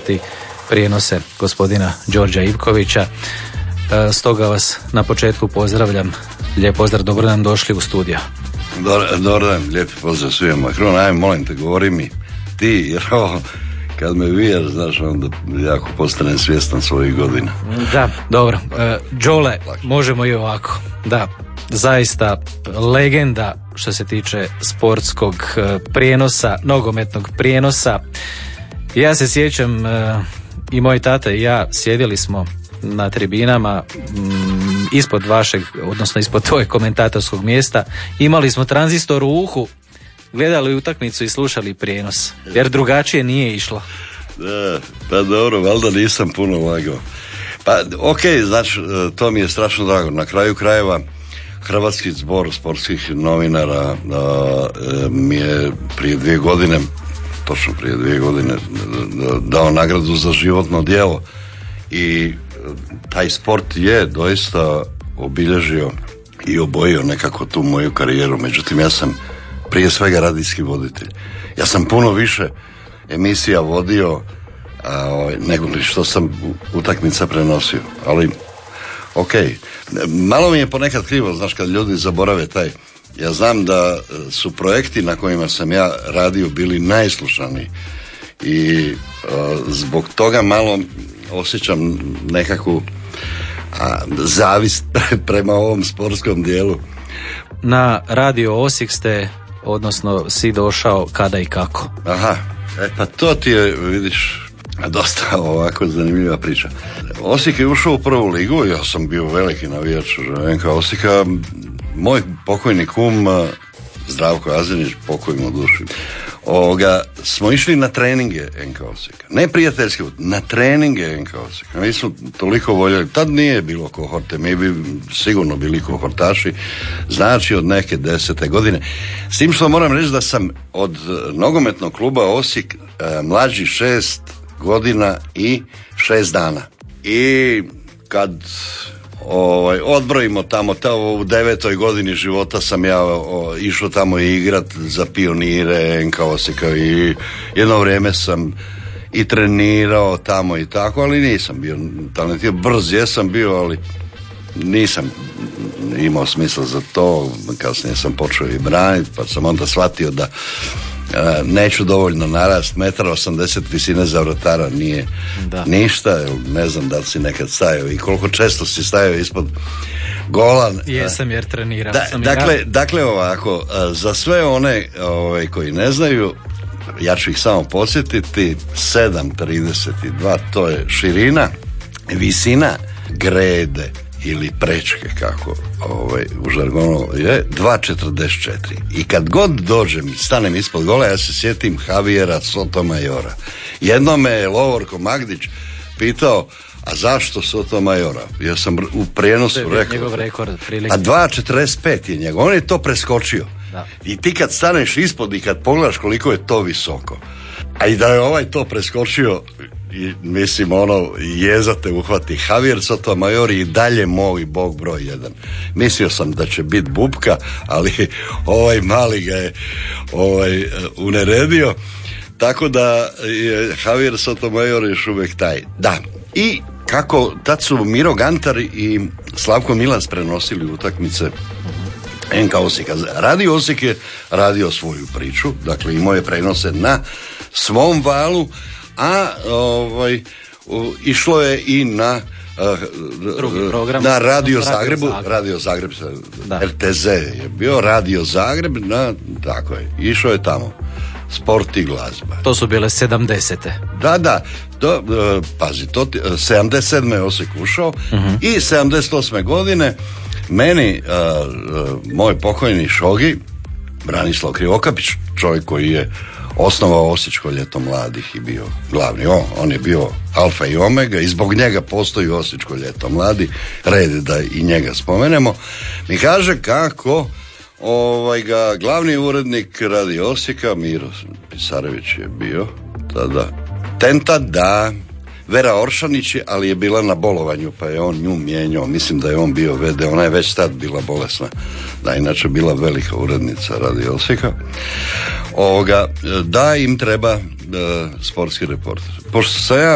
slušati prijenose gospodina Đorđa Ivkovića. Stoga vas na početku pozdravljam. Lijep pozdrav, dobro nam došli u studio. Dobar dan, lijepi pozdrav svima. Kron, ajme, molim te, govori mi ti, jer ovo, kad me vidiš, znaš, onda jako postanem svjestan svojih godina. Da, dobro. Đole, možemo i ovako. Da, zaista legenda što se tiče sportskog prijenosa, nogometnog prijenosa. Ja se sjećam, i moj tata i ja sjedili smo na tribinama ispod vašeg, odnosno ispod tvojeg komentatorskog mjesta. Imali smo tranzistor u uhu, gledali utakmicu i slušali prijenos, jer drugačije nije išlo. Da, pa dobro, valjda nisam puno lagao. Pa ok, znači, to mi je strašno drago. Na kraju krajeva Hrvatski zbor sportskih novinara mi je prije 2 godine, točno prije 2 godine, dao nagradu za životno djelo. I taj sport je doista obilježio i obojio nekako tu moju karijeru. Međutim, ja sam prije svega radijski voditelj. Ja sam puno više emisija vodio nego što sam utakmica prenosio. Ali, ok, malo mi je ponekad krivo, znaš, kad ljudi zaborave taj. Ja znam da su projekti na kojima sam ja radio bili najslušaniji i zbog toga malo osjećam nekakvu zavist prema ovom sportskom dijelu. Na Radio Osijek ste, odnosno si došao kada i kako? Aha, pa to ti je, vidiš, dosta ovako zanimljiva priča. Osijek je ušao u prvu ligu, ja sam bio veliki navijač NK Osijeka. Moj pokojni kum Zdravko Azinić, pokoj mu duši, smo išli na treninge NK Osijeka. Ne prijateljski, na treninge NK Osijeka. Mi smo toliko voljeli, tad nije bilo kohorte, mi bi sigurno bili kohortaši, znači od neke 10. godine. S tim što moram reći da sam od nogometnog kluba Osijek mlađi 6 godina i 6 dana. I kad odbrojimo tamo, u 9. godini života sam ja išao tamo igrat za Pionire NK Osijeka i jedno vrijeme sam i trenirao tamo i tako, ali nisam bio talentiran. Brz jesam bio, ali nisam imao smisla za to. Kasnije sam počeo i braniti, pa sam onda shvatio da neću dovoljno narast. 1,80 m visine za vratara nije ništa. Ne znam da li si nekad stajao i koliko često si stajao ispod gola. Jesam, jer trenirao sam. Dakle ovako, za sve one koji ne znaju, ja ću ih samo podsjetiti, 7,32 to je širina, visina grede ili prečke, kako u žargonu je, 2,44. I kad god dođem, stanem ispod gola, ja se sjetim Javiera Sotomayora. Jednom me je Lovorko Magdić pitao, a zašto Sotomayora? Ja sam u prijenosu rekao, njegov rekord, a 2,45 je njegov, on je to preskočio. Da. I ti kad staneš ispod i kad pogledaš koliko je to visoko, a i da je to preskočio, i mislim, jeza te uhvati. Javier Sotomayor i dalje moj bog broj 1. Mislio sam da će biti bubka, ali ovaj mali ga je uneredio, tako da je Javier Sotomayor još uvijek taj. Da, i kako tad su Miro Gantar i Slavko Milas prenosili utakmice NK Osijeka. Radio Osijek je radio svoju priču, dakle imao je prenose na svom valu, a išlo je i na drugi program, na Radio Zagrebu, Radio Zagreb, RTZ je bio, Radio Zagreb, tako je, išao je tamo sport i glazba. To su bile 70. Da, pazi, 77. je Osijek ušao, i 78. godine meni moj pokojni šogi Branislav Krivokapić, čovjek koji je osnovao Osječko ljeto mladih i bio glavni. On je bio alfa i omega i zbog njega postoji Osječko ljeto mladi. Red je da i njega spomenemo. Mi kaže kako glavni urednik Radio Osijeka, Miro Pisarević je bio tada, tenta da Vera Oršanić, ali je bila na bolovanju, pa je on nju mijenjao. Mislim da je on bio VD, ona je već tad bila bolesna. Da, inače bila velika urednica Radio Osijeka. Da im treba sportski reporter. Pošto sam ja